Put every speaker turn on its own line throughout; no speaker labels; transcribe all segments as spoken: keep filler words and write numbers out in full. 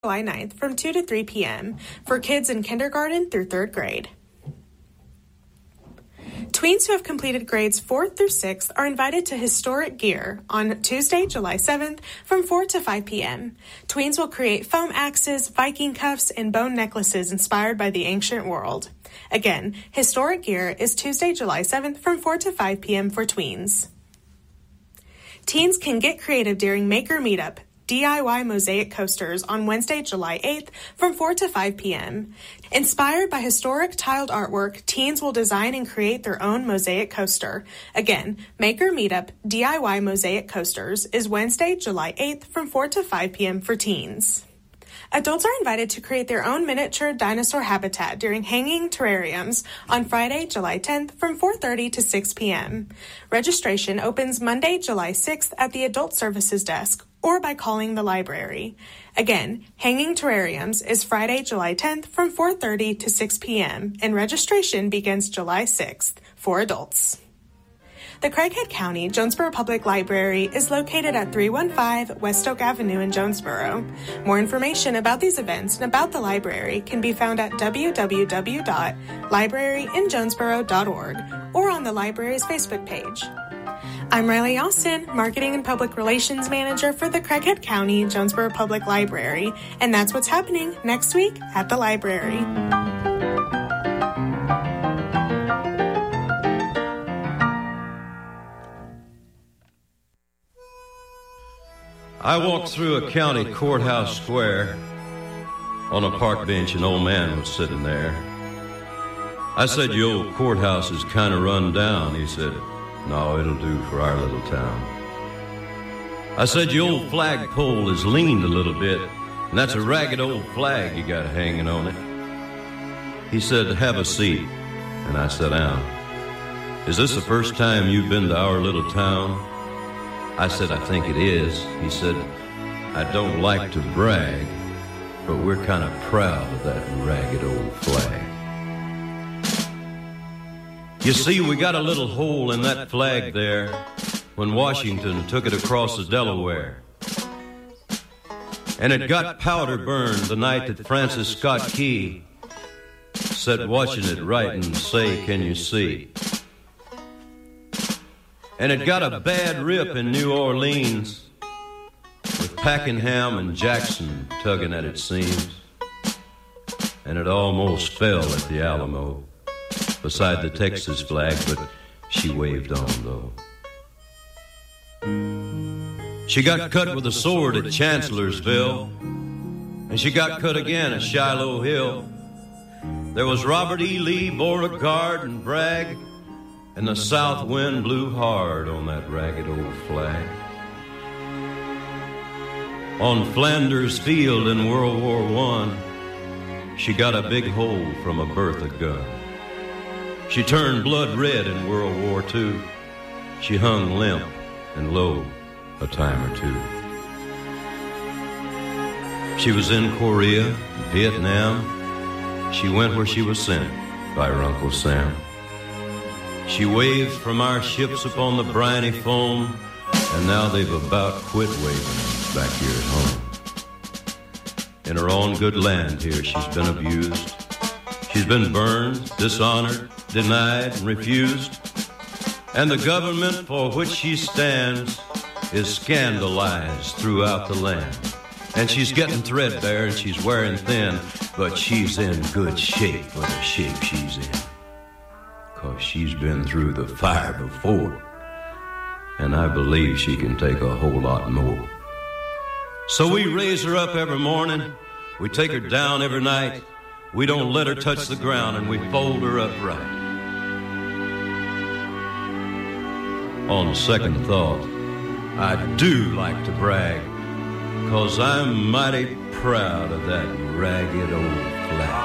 July ninth from two to three p.m. for kids in kindergarten through third grade. Tweens who have completed grades fourth through sixth are invited to Historic Gear on Tuesday, July seventh from four to five p.m. Tweens will create foam axes, Viking cuffs, and bone necklaces inspired by the ancient world. Again, Historic Gear is Tuesday, July seventh from four to five p.m. for tweens. Teens can get creative during Maker Meetup, D I Y mosaic coasters on Wednesday, July eighth from four to five p.m. Inspired by historic tiled artwork, teens will design and create their own mosaic coaster. Again, Maker Meetup D I Y mosaic coasters is Wednesday, July eighth from four to five p.m. for teens. Adults are invited to create their own miniature dinosaur habitat during hanging terrariums on Friday, July tenth from four thirty to six p.m. Registration opens Monday, July sixth at the Adult Services Desk or by calling the library. Again, Hanging Terrariums is Friday, July tenth from four thirty to six p.m. and registration begins July sixth for adults. The Craighead County Jonesboro Public Library is located at three one five West Oak Avenue in Jonesboro. More information about these events and about the library can be found at w w w dot library in jonesboro dot org or on the library's Facebook page. I'm Riley Austin, Marketing and Public Relations Manager for the Craighead County Jonesboro Public Library, and that's what's happening next week at the library.
I walked through a county courthouse square. On a park bench, an old man was sitting there. I said, "Your old courthouse is kind of run down." He said, "No, it'll do for our little town." I said, "Your old flagpole is leaned a little bit, and that's a ragged old flag you got hanging on it." He said, "Have a seat," and I sat down. "Is this the first time you've been to our little town?" I said, "I think it is." He said, "I don't like to brag, but we're kind of proud of that ragged old flag. You see, we got a little hole in that flag there when Washington took it across the Delaware. And it got powder burned the night that Francis Scott Key sat watching it write and say, 'Can you see?' And it got a bad rip in New Orleans with Pakenham and Jackson tugging at its seams. And it almost fell at the Alamo beside the Texas flag, but she waved on, though. She got cut with a sword at Chancellorsville, and she got cut again at Shiloh Hill. There was Robert E. Lee, Beauregard, and Bragg, and the south wind blew hard on that ragged old flag. On Flanders Field in World War One, she got a big hole from a Bertha gun. She turned blood red in World War Two. She hung limp and low a time or two. She was in Korea, Vietnam. She went where she was sent by her Uncle Sam. She waved from our ships upon the briny foam, and now they've about quit waving back here at home. In her own good land here, she's been abused. She's been burned, dishonored, denied, and refused. And the government for which she stands is scandalized throughout the land. And she's getting threadbare and she's wearing thin, but she's in good shape for the shape she's in. 'Cause she's been through the fire before, and I believe she can take a whole lot more. So we raise her up every morning, we take her down every night, we don't let her touch the ground, and we fold her up right. On second thought, I do like to brag, 'cause I'm mighty proud of that ragged old flag.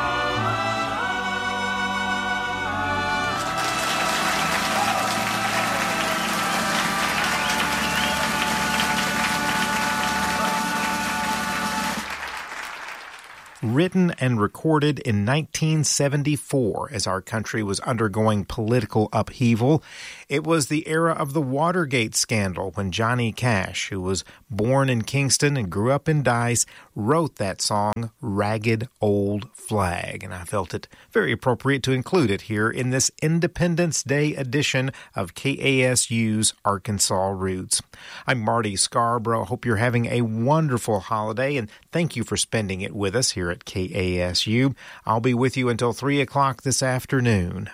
written and recorded in nineteen seventy-four as our country was undergoing political upheaval. It was the era of the Watergate scandal when Johnny Cash, who was born in Kingston and grew up in Dice, wrote that song, Ragged Old Flag. And I felt it very appropriate to include it here in this Independence Day edition of K A S U's Arkansas Roots. I'm Marty Scarborough. Hope you're having a wonderful holiday, and thank you for spending it with us here at K A S U. I'll be with you until three o'clock this afternoon.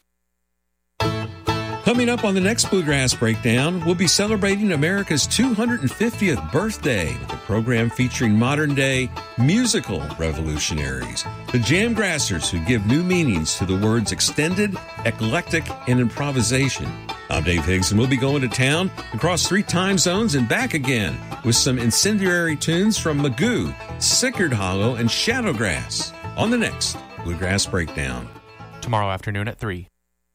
Coming up on the next Bluegrass Breakdown, we'll be celebrating America's two hundred fiftieth birthday with a program featuring modern-day musical revolutionaries, the Jamgrassers, who give new meanings to the words extended, eclectic, and improvisation. I'm Dave Higgs, and we'll be going to town across three time zones and back again with some incendiary tunes from Magoo, Sickard Hollow, and Shadowgrass on the next Bluegrass Breakdown.
Tomorrow afternoon at three.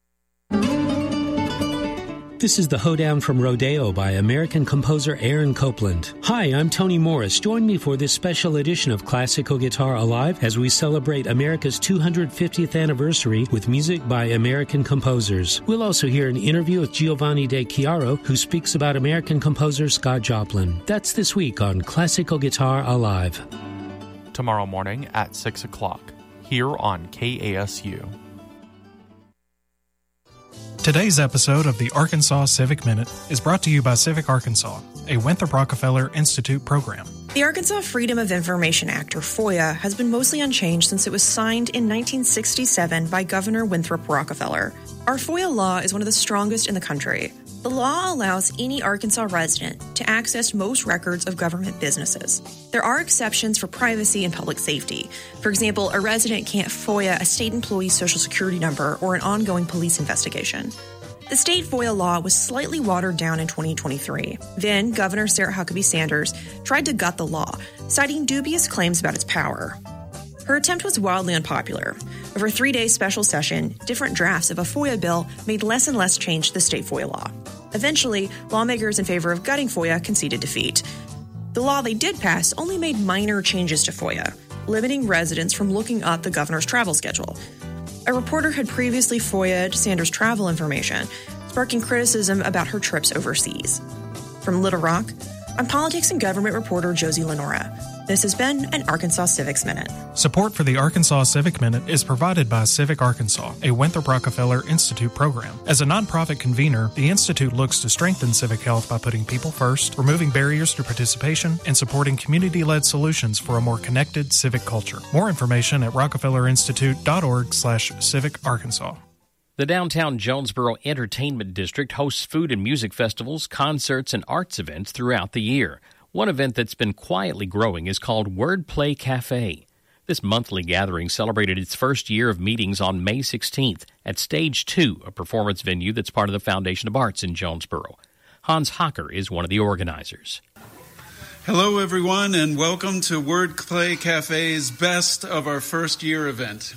This is the Hoedown from Rodeo by American composer Aaron Copland. Hi, I'm Tony Morris. Join me for this special edition of Classical Guitar Alive as we celebrate America's two hundred fiftieth anniversary with music by American composers. We'll also hear an interview with Giovanni De Chiaro, who speaks about American composer Scott Joplin. That's this week on Classical Guitar Alive.
Tomorrow morning at six o'clock, here on K A S U.
Today's episode of the Arkansas Civic Minute is brought to you by Civic Arkansas, a Winthrop Rockefeller Institute program.
The Arkansas Freedom of Information Act, or FOIA, has been mostly unchanged since it was signed in nineteen sixty-seven by Governor Winthrop Rockefeller. Our FOIA law is one of the strongest in the country. The law allows any Arkansas resident to access most records of government businesses. There are exceptions for privacy and public safety. For example, a resident can't FOIA a state employee's social security number or an ongoing police investigation. The state FOIA law was slightly watered down in twenty twenty-three. Then, Governor Sarah Huckabee Sanders tried to gut the law, citing dubious claims about its power. Her attempt was wildly unpopular. Over a three-day special session, different drafts of a FOIA bill made less and less change to the state FOIA law. Eventually, lawmakers in favor of gutting FOIA conceded defeat. The law they did pass only made minor changes to FOIA, limiting residents from looking up the governor's travel schedule. A reporter had previously FOIA'd Sanders' travel information, sparking criticism about her trips overseas. From Little Rock, I'm politics and government reporter Josie Lenora. This has been an Arkansas Civics Minute.
Support for the Arkansas Civic Minute is provided by Civic Arkansas, a Winthrop Rockefeller Institute program. As a nonprofit convener, the Institute looks to strengthen civic health by putting people first, removing barriers to participation, and supporting community-led solutions for a more connected civic culture. More information at rockefellerinstitute.org slash civic Arkansas.
The downtown Jonesboro Entertainment District hosts food and music festivals, concerts, and arts events throughout the year. One event that's been quietly growing is called Wordplay Cafe. This monthly gathering celebrated its first year of meetings on May sixteenth at Stage two, a performance venue that's part of the Foundation of Arts in Jonesboro. Hans Hocker is one of the organizers.
Hello, everyone, and welcome to Wordplay Cafe's Best of Our First Year event.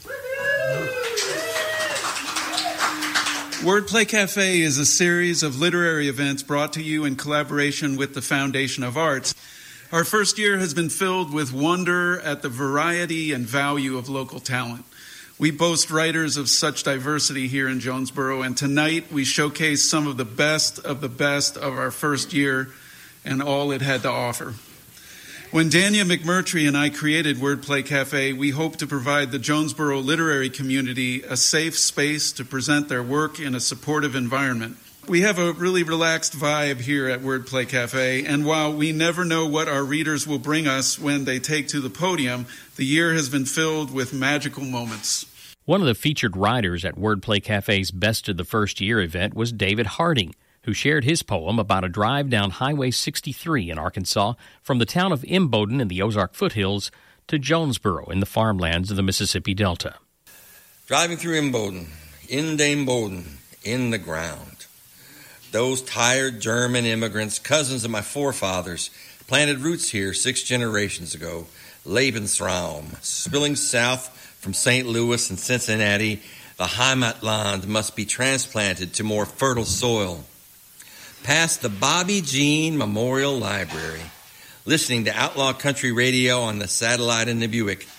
Wordplay Cafe is a series of literary events brought to you in collaboration with the Foundation of Arts. Our first year has been filled with wonder at the variety and value of local talent. We boast writers of such diversity here in Jonesboro, and tonight we showcase some of the best of the best of our first year and all it had to offer. When Dania McMurtry and I created Wordplay Cafe, we hoped to provide the Jonesboro literary community a safe space to present their work in a supportive environment. We have a really relaxed vibe here at Wordplay Cafe, and while we never know what our readers will bring us when they take to the podium, the year has been filled with magical moments.
One of the featured writers at Wordplay Cafe's Best of the First Year event was David Harding, who shared his poem about a drive down Highway sixty-three in Arkansas from the town of Imboden in the Ozark foothills to Jonesboro in the farmlands of the Mississippi Delta.
Driving through Imboden, in Imboden, in the ground. Those tired German immigrants, cousins of my forefathers, planted roots here six generations ago. Lebensraum, spilling south from Saint Louis and Cincinnati, the Heimatland must be transplanted to more fertile soil. Past the Bobby Jean Memorial Library, listening to Outlaw Country Radio on the satellite in the Buick,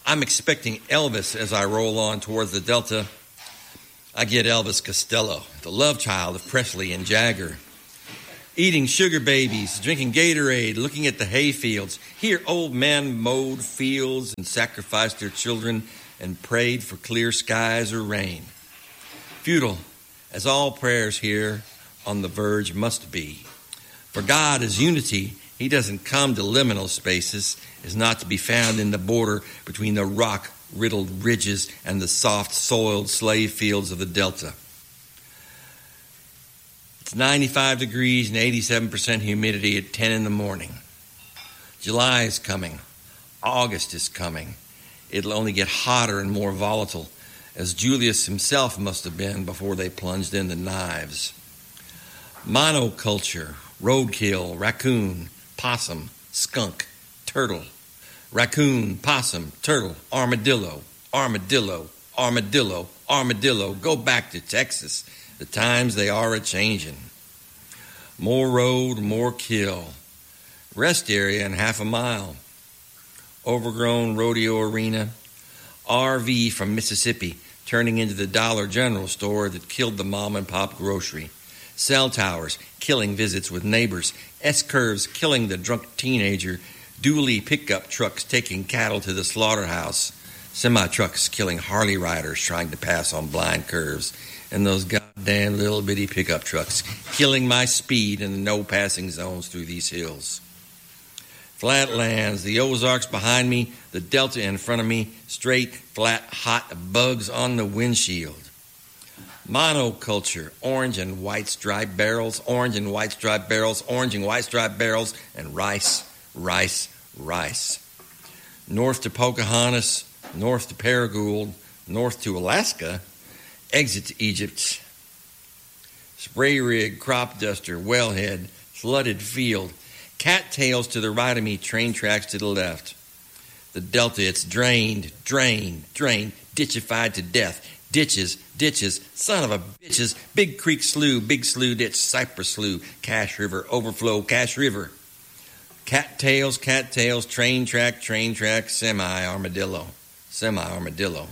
I'm expecting Elvis as I roll on towards the Delta. I get Elvis Costello, the love child of Presley and Jagger. Eating sugar babies, drinking Gatorade, looking at the hay fields. Here old men mowed fields and sacrificed their children and prayed for clear skies or rain. Futile, as all prayers here on the verge must be. For God is unity. He doesn't come to liminal spaces, is not to be found in the border between the rock-riddled ridges and the soft-soiled slave fields of the Delta. It's ninety-five degrees and eighty-seven percent humidity at ten in the morning. July is coming. August is coming. It'll only get hotter and more volatile, as Julius himself must have been before they plunged in the knives. Monoculture, roadkill, raccoon, possum, skunk, turtle. Raccoon, possum, turtle, armadillo, armadillo, armadillo, armadillo. Go back to Texas. The times they are a-changin'. More road, more kill. Rest area in half a mile. Overgrown rodeo arena. R V from Mississippi turning into the Dollar General store that killed the mom-and-pop grocery. Cell towers killing visits with neighbors. S-curves killing the drunk teenager. Dually pickup trucks taking cattle to the slaughterhouse. Semi-trucks killing Harley riders trying to pass on blind curves. And those goddamn little bitty pickup trucks killing my speed in the no passing zones through these hills. Flatlands, the Ozarks behind me, the Delta in front of me, straight, flat, hot bugs on the windshield. Monoculture, orange and white striped barrels, orange and white striped barrels, orange and white striped barrels, and rice, rice, rice. North to Pocahontas, north to Paragould, north to Alaska, exit to Egypt. Spray rig, crop duster, wellhead, flooded field, cattails to the right of me, train tracks to the left. The Delta, it's drained, drained, drained, ditchified to death. Ditches, ditches, son of a bitches, Big Creek Slough, Big Slough Ditch, Cypress Slough, Cache River, Overflow, Cache River. Cattails, cattails, train track, train track, semi-armadillo, semi-armadillo.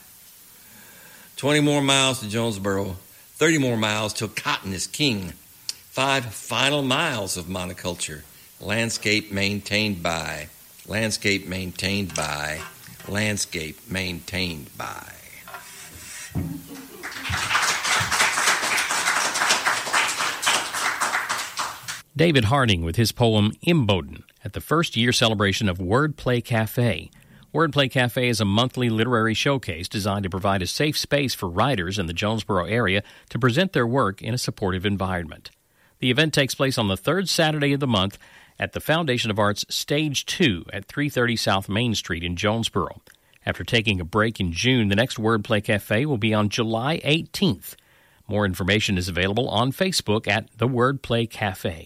twenty more miles to Jonesboro, thirty more miles till cotton is king. Five final miles of monoculture. Landscape maintained by, landscape maintained by, landscape maintained by.
David Harding with his poem Imboden at the first year celebration of Wordplay Cafe. Wordplay Cafe is a monthly literary showcase designed to provide a safe space for writers in the Jonesboro area to present their work in a supportive environment. The event takes place on the third Saturday of the month at the Foundation of Arts Stage two at three thirty South Main Street in Jonesboro. After taking a break in June, the next Wordplay Cafe will be on July eighteenth. More information is available on Facebook at The Wordplay Cafe.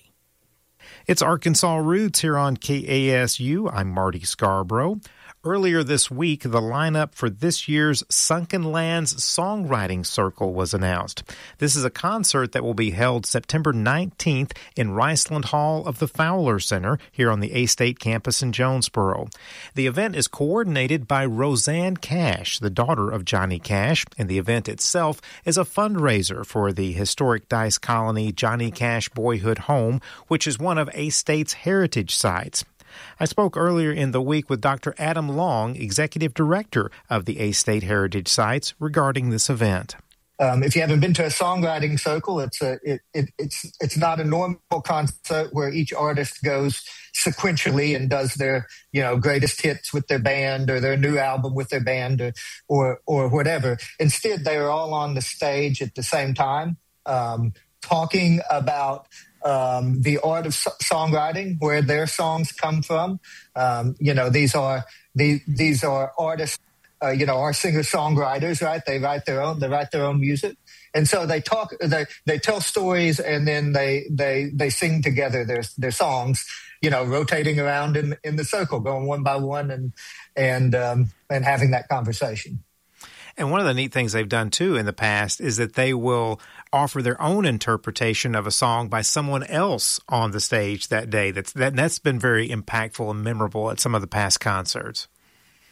It's Arkansas Roots here on K A S U. I'm Marty Scarborough. Earlier this week, the lineup for this year's Sunken Lands Songwriting Circle was announced. This is a concert that will be held September nineteenth in Riceland Hall of the Fowler Center here on the A-State campus in Jonesboro. The event is coordinated by Roseanne Cash, the daughter of Johnny Cash, and the event itself is a fundraiser for the historic Dice Colony Johnny Cash Boyhood Home, which is one of A-State's heritage sites. I spoke earlier in the week with Doctor Adam Long, Executive Director of the A-State Heritage Sites, regarding this event.
Um, if you haven't been to a songwriting circle, it's a it, it, it's it's not a normal concert where each artist goes sequentially and does their you know greatest hits with their band or their new album with their band or or, or whatever. Instead, they are all on the stage at the same time, um, talking about Um, the art of so- songwriting, where their songs come from. Um, you know, these are the, these are artists. Uh, you know, are singer-songwriters, right? They write their own. They write their own music, and so they talk. They they tell stories, and then they they they sing together their their songs. You know, rotating around in in the circle, going one by one, and and um, and having that conversation.
And one of the neat things they've done, too, in the past is that they will offer their own interpretation of a song by someone else on the stage that day. That's that, that's been very impactful and memorable at some of the past concerts.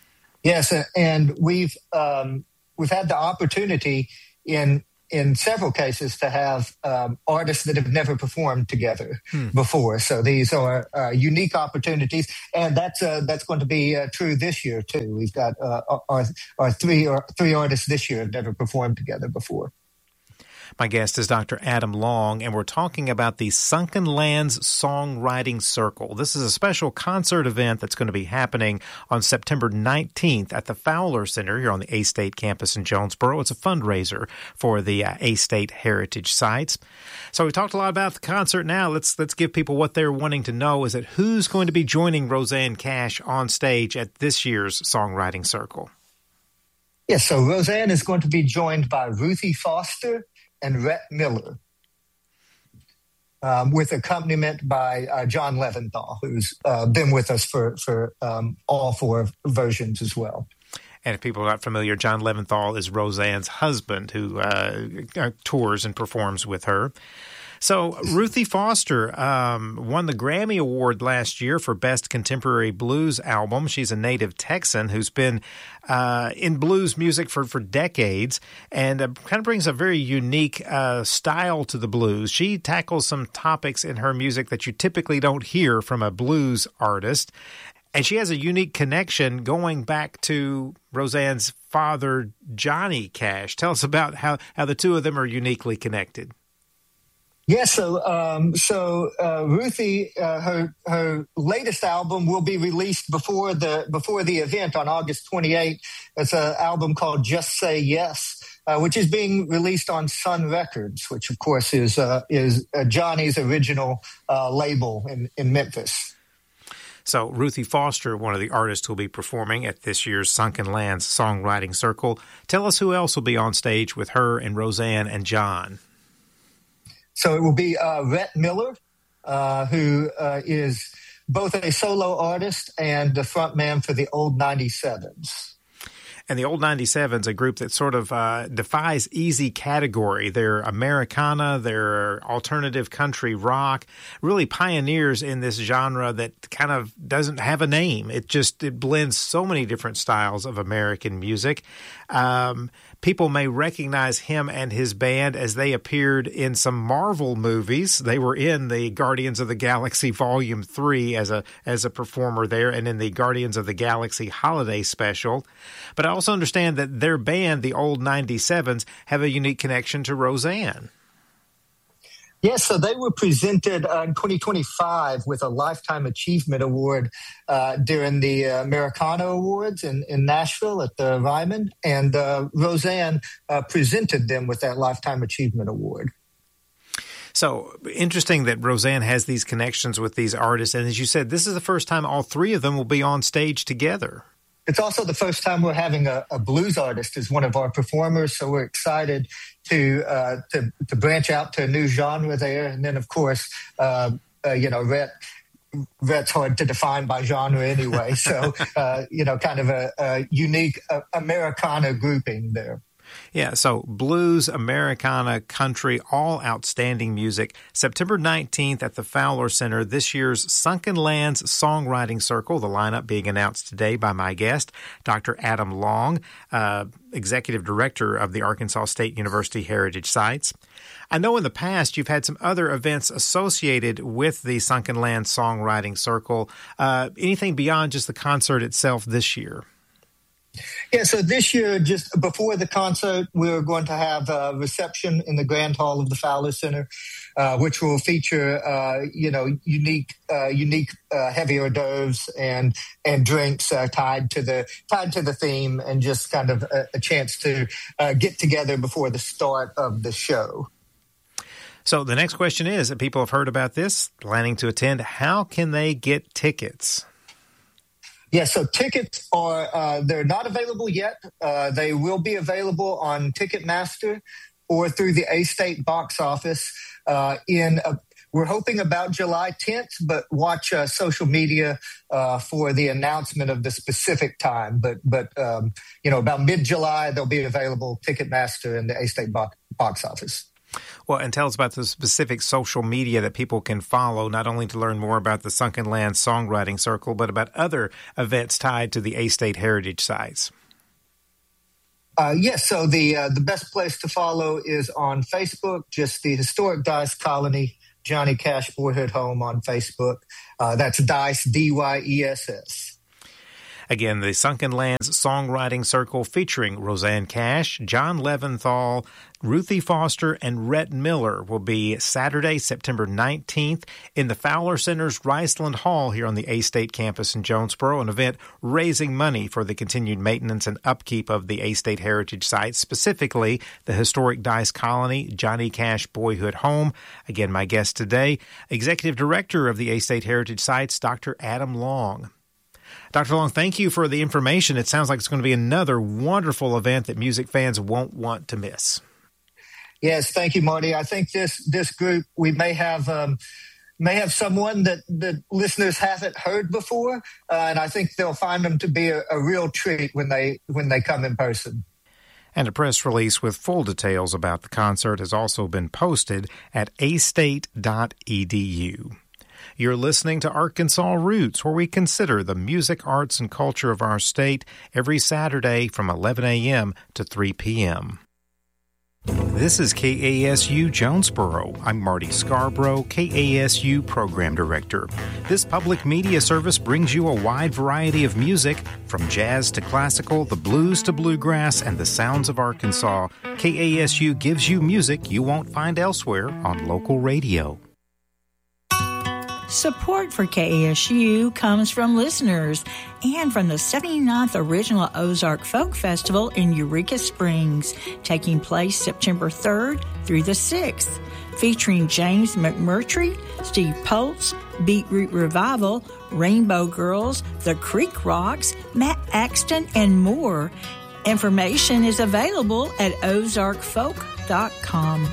Yes, and we've um, we've had the opportunity in in several cases to have um, artists that have never performed together hmm. before. So these are uh, unique opportunities, and that's uh, that's going to be uh, true this year too. We've got uh, our our three or three artists this year have never performed together before.
My guest is Doctor Adam Long, and we're talking about the Sunken Lands Songwriting Circle. This is a special concert event that's going to be happening on September nineteenth at the Fowler Center here on the A-State campus in Jonesboro. It's a fundraiser for the uh, A-State Heritage Sites. So we talked a lot about the concert. Now let's let's give people what they're wanting to know. Is that who's going to be joining Rosanne Cash on stage at this year's Songwriting Circle?
Yes, so Rosanne is going to be joined by Ruthie Foster and Rhett Miller, um, with accompaniment by uh, John Leventhal, who's uh, been with us for, for um, all four versions as well.
And if people are not familiar, John Leventhal is Rosanne's husband who uh, tours and performs with her. So Ruthie Foster um, won the Grammy Award last year for Best Contemporary Blues Album. She's a native Texan who's been uh, in blues music for, for decades and uh, kind of brings a very unique uh, style to the blues. She tackles some topics in her music that you typically don't hear from a blues artist. And she has a unique connection going back to Rosanne's father, Johnny Cash. Tell us about how, how the two of them are uniquely connected.
Yes, so um, so uh, Ruthie, uh, her her latest album will be released before the before the event on August twenty-eighth. It's an album called Just Say Yes, uh, which is being released on Sun Records, which of course is uh, is uh, Johnny's original uh, label in, in Memphis.
So Ruthie Foster, one of the artists who will be performing at this year's Sunken Lands Songwriting Circle. Tell us who else will be on stage with her and Rosanne and John.
So it will be uh, Rhett Miller, uh, who uh, is both a solo artist and the frontman for the Old ninety-sevens.
And the Old ninety-sevens, a group that sort of uh, defies easy category. They're Americana, they're alternative country rock, really pioneers in this genre that kind of doesn't have a name. It just it blends so many different styles of American music. Um, people may recognize him and his band as they appeared in some Marvel movies. They were in the Guardians of the Galaxy Volume three as a as a performer there, and in the Guardians of the Galaxy Holiday Special. But I also understand that their band, the Old ninety-sevens, have a unique connection to Rosanne.
Yes, so they were presented uh, in twenty twenty-five with a Lifetime Achievement Award uh, during the uh, Americana Awards in, in Nashville at the Ryman, and uh, Rosanne uh, presented them with that Lifetime Achievement Award.
So interesting that Rosanne has these connections with these artists, and as you said, this is the first time all three of them will be on stage together.
It's also the first time we're having a, a blues artist as one of our performers, so we're excited to uh, to, to branch out to a new genre there. And then, of course, uh, uh, you know, Rhett, Rhett's hard to define by genre anyway, so, uh, you know, kind of a, a unique uh, Americana grouping there.
Yeah, so blues, Americana, country, all outstanding music. September nineteenth at the Fowler Center, this year's Sunken Lands Songwriting Circle, the lineup being announced today by my guest, Doctor Adam Long, uh, Executive Director of the Arkansas State University Heritage Sites. I know in the past you've had some other events associated with the Sunken Lands Songwriting Circle. Uh, anything beyond just the concert itself this year?
Yeah, so this year, just before the concert, we're going to have a reception in the Grand Hall of the Fowler Center, uh, which will feature, uh, you know, unique, uh, unique uh, heavy hors d'oeuvres and and drinks uh, tied to the tied to the theme, and just kind of a, a chance to uh, get together before the start of the show.
So the next question is, that people have heard about this, planning to attend, how can they get tickets?
Yeah, so tickets are, uh, they're not available yet. Uh, they will be available on Ticketmaster or through the A-State box office uh, in, uh, we're hoping about July tenth, but watch uh, social media uh, for the announcement of the specific time. But, but um, you know, about mid-July, they'll be available Ticketmaster and the A-State box, box office.
Well, and tell us about the specific social media that people can follow, not only to learn more about the Sunken Land Songwriting Circle, but about other events tied to the A-State Heritage Sites.
Uh, yes, so the uh, the best place to follow is on Facebook, just the Historic Dice Colony, Johnny Cash Boyhood Home on Facebook. Uh, that's Dice, D Y E S S.
Again, the Sunken Lands Songwriting Circle featuring Rosanne Cash, John Leventhal, Ruthie Foster, and Rhett Miller will be Saturday, September nineteenth in the Fowler Center's Riceland Hall here on the A-State campus in Jonesboro, an event raising money for the continued maintenance and upkeep of the A-State Heritage Sites, specifically the Historic Dice Colony, Johnny Cash Boyhood Home. Again, my guest today, Executive Director of the A-State Heritage Sites, Doctor Adam Long. Doctor Long, thank you for the information. It sounds like it's going to be another wonderful event that music fans won't want to miss.
Yes, thank you, Marty. I think this this group, we may have um, may have someone that, that listeners haven't heard before, uh, and I think they'll find them to be a, a real treat when they when they come in person.
And a press release with full details about the concert has also been posted at a state dot e d u. You're listening to Arkansas Roots, where we consider the music, arts, and culture of our state every Saturday from eleven a.m. to three p.m. This is K A S U Jonesboro. I'm Marty Scarborough, K A S U Program Director. This public media service brings you a wide variety of music, from jazz to classical, the blues to bluegrass, and the sounds of Arkansas. K A S U gives you music you won't find elsewhere on local radio.
Support for K A S U comes from listeners and from the seventy-ninth Original Ozark Folk Festival in Eureka Springs, taking place September third through the sixth, featuring James McMurtry, Steve Poltz, Beetroot Revival, Rainbow Girls, The Creek Rocks, Matt Axton, and more. Information is available at ozark folk dot com.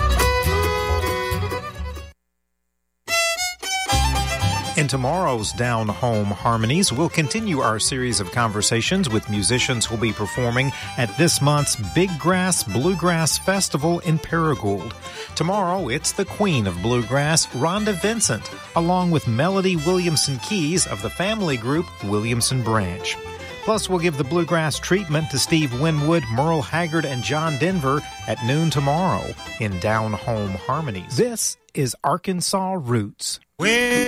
In tomorrow's Down Home Harmonies, we'll continue our series of conversations with musicians who'll be performing at this month's Big Grass Bluegrass Festival in Paragould. Tomorrow, it's the Queen of Bluegrass, Rhonda Vincent, along with Melody Williamson Keys of the family group Williamson Branch. Plus, we'll give the bluegrass treatment to Steve Winwood, Merle Haggard, and John Denver at noon tomorrow in Down Home Harmonies. This is Arkansas Roots. When